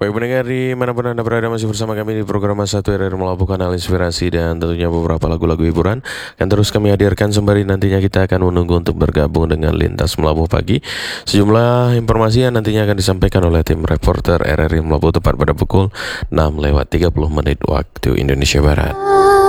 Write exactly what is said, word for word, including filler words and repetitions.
Baik pendengar di manapun Anda berada, masih bersama kami di program satu R R Melabuh, kanal inspirasi dan tentunya beberapa lagu-lagu hiburan yang terus kami hadirkan sembari nantinya kita akan menunggu untuk bergabung dengan Lintas Melabuh Pagi. Sejumlah informasi yang nantinya akan disampaikan oleh tim reporter R R I Melabuh tepat pada pukul enam lewat tiga puluh menit waktu Indonesia Barat.